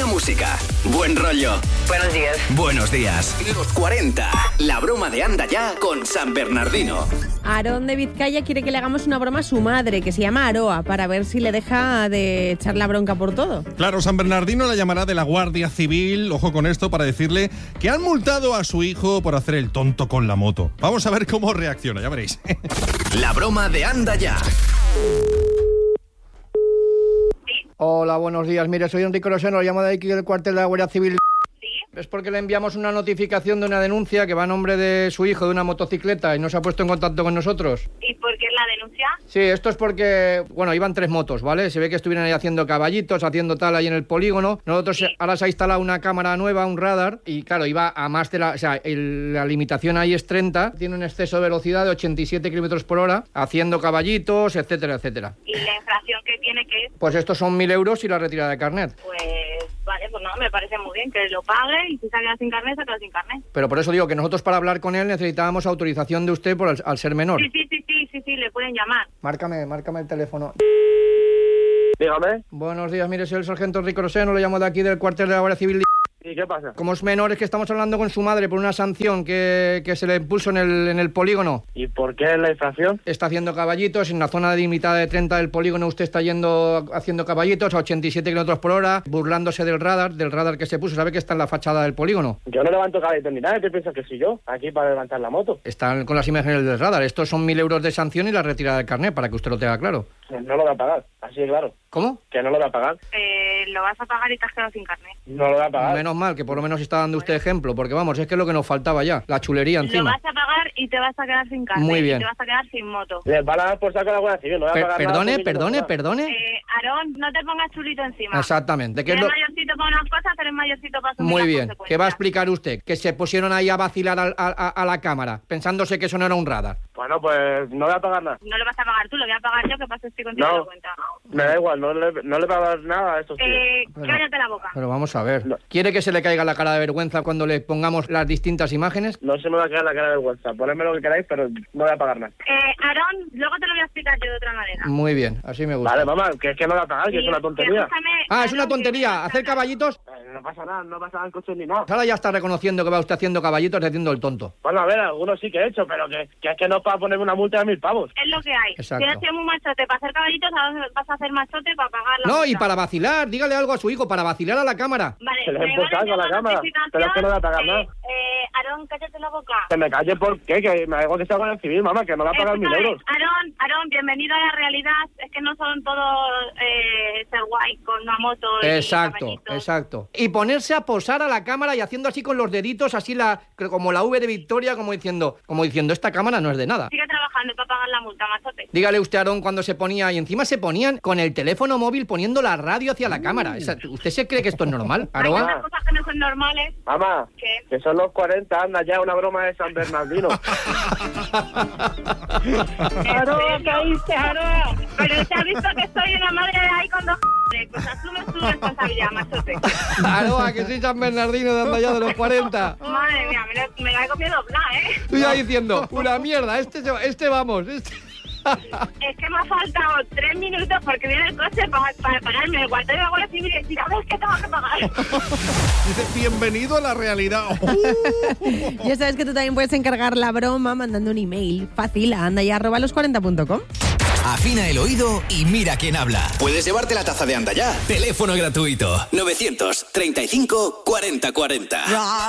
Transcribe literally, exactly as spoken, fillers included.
Buena música, buen rollo. Buenos días. Buenos días. Los cuarenta. La broma de Anda Ya con San Bernardino. Aarón de Vizcaya quiere que le hagamos una broma a su madre, que se llama Aroa, para ver si le deja de echar la bronca por todo. Claro, San Bernardino la llamará de la Guardia Civil, ojo con esto, para decirle que han multado a su hijo por hacer el tonto con la moto. Vamos a ver cómo reacciona, ya veréis. La broma de Anda Ya. Hola, buenos días. Mire, soy Enrique Roseno, lo llamo de aquí del cuartel de la Guardia Civil. Es porque le enviamos una notificación de una denuncia que va a nombre de su hijo de una motocicleta y no se ha puesto en contacto con nosotros. ¿Y por qué la denuncia? Sí, esto es porque, bueno, iban tres motos, ¿vale? Se ve que estuvieron ahí haciendo caballitos, haciendo tal ahí en el polígono. Nosotros sí. Ahora se ha instalado una cámara nueva, un radar, y claro, iba a más de la... O sea, el, la limitación ahí es treinta, tiene un exceso de velocidad de ochenta y siete kilómetros por hora, haciendo caballitos, etcétera, etcétera. ¿Y la infracción que tiene que es? Pues estos son mil euros y la retirada de carnet. Pues... Vale, pues no, me parece muy bien que lo pague y si se queda sin carnet, se queda sin carnet. Pero por eso digo que nosotros para hablar con él necesitábamos autorización de usted por al, al ser menor. Sí, sí, sí, sí, sí, sí, le pueden llamar. Márcame, márcame el teléfono. Dígame. Buenos días, mire, soy el sargento Enrique Roseno, lo llamo de aquí del cuartel de la Guardia Civil. ¿Y qué pasa? Como es menor, es que estamos hablando con su madre por una sanción que, que se le impuso en el, en el polígono. ¿Y por qué la infracción? Está haciendo caballitos, en la zona limitada de treinta del polígono usted está yendo haciendo caballitos a ochenta y siete kilómetros por hora, burlándose del radar, del radar que se puso. ¿Sabe que está en la fachada del polígono? Yo no levanto caballitos ni nada, ¿qué piensas que soy yo? Aquí para levantar la moto. Están con las imágenes del radar. Estos son mil euros de sanción y la retirada del carnet, para que usted lo tenga claro. No lo voy a pagar, así de claro. ¿Cómo? Que no lo voy a pagar. Eh, lo vas a pagar y te has quedado sin carnet. No lo voy a pagar. Menos mal que por lo menos está dando usted ejemplo, porque vamos, es que es lo que nos faltaba ya, la chulería encima. Lo vas a pagar y te vas a quedar sin carnet. Muy bien. Y te vas a quedar sin moto. Les van a dar por saco la Guardia Civil, no voy a Per- pagar perdone, nada perdone, no perdone. Eh, Aarón, no te pongas chulito encima. Exactamente. ¿Qué es Eres lo... mayorcito para unas cosas, eres mayorcito para asumir Muy las bien. consecuencias. ¿Qué va a explicar usted? Que se pusieron ahí a vacilar al- a, a- a la cámara, pensándose que eso no era un radar. Bueno, pues no voy a pagar nada. No lo vas a pagar tú, lo voy a pagar yo, que paso estoy contigo No. de cuenta. Me da igual, no le, no le voy a dar nada a estos tíos. Eh, Pero- cállate la boca. Pero vamos a ver. No. ¿Quiere que se le caiga la cara de vergüenza cuando le pongamos las distintas imágenes? No se me va a quedar la cara de vergüenza. Ponedme lo que queráis, pero no voy a pagar nada. Eh, Aarón, luego te lo voy a explicar yo de otra manera. Muy bien, así me gusta. Vale, mamá, que es que no voy a pagar, que es una tontería. Escúchame, Ah, es una Aarón, tontería. que- ¿Hacer caballitos? Eh, no pasa nada, no pasa nada en coche ni nada. Ahora ya está reconociendo que va usted haciendo caballitos y haciendo el tonto. Bueno, a ver, algunos sí que he hecho, pero que, que es que no es para ponerme una multa de mil pavos. Es lo que hay. Exacto. Si has sido muy machote para hacer caballitos, ahora vas a hacer machote para pagar la No, multa. y para vacilar, dígale algo a su hijo, para vacilar a la cámara. Vale, Se le me he empezado van a con la enviar una cámara, pero es que no voy a pagar notificación. nada. Eh, eh, Aarón, cállate la boca. Que me calle por qué, que me hago que sea con el civil, mamá, que no va a pagar mil Escúchame, euros. Aarón, Aarón, bienvenido a la realidad. Es que no son todos eh, ser guay con una moto y Exacto, caballitos. exacto. Y ponerse a posar a la cámara y haciendo así con los deditos, así la como la V de Victoria, como diciendo, como diciendo, esta cámara no es de nada. Sigue trabajando para pagar la multa, machote. Dígale usted, Aarón, cuando se ponía, y encima se ponían con el teléfono móvil poniendo la radio hacia la cámara. Esa- ¿Usted se cree que esto es normal, Hay Aroa? otras cosas que no son normales. Mamá, ¿Qué? que son los cuarenta, anda ya, una broma de San Bernardino. ¡Aroa, caíste, Aroa! Pero te has visto que soy una madre de ahí con dos c******. Pues asume tu responsabilidad, machote. Aroa, que soy San Bernardino de anda ya de los cuarenta. Madre mía, me, lo- me la he copiado doblada, ¿eh? Tú ya diciendo, una mierda, este, se- este vamos, este... Es que me ha faltado tres minutos porque viene el coche para, para pararme en el cuartel de la Guardia Civil y decir, a ver, ¿qué tengo que pagar? Dice, bienvenido a la realidad. Ya sabes que tú también puedes encargar la broma mandando un email fácil a andaya arroba los cuarenta punto com. Afina el oído y mira quién habla. Puedes llevarte la taza de Anda Ya. Teléfono gratuito. novecientos treinta y cinco cuarenta cuarenta.